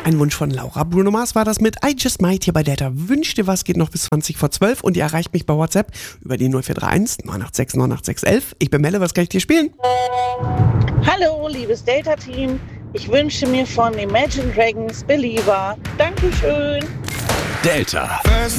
Ein Wunsch von Laura. Bruno Mars war das mit I Just Might hier bei Delta. Wünscht dir was, geht noch bis 20 vor 12 und ihr erreicht mich bei WhatsApp über die 0431 986 986 11. Ich bin Melle, was kann ich dir spielen? Hallo, liebes Delta-Team. Ich wünsche mir von Imagine Dragons Believer. Dankeschön. Delta.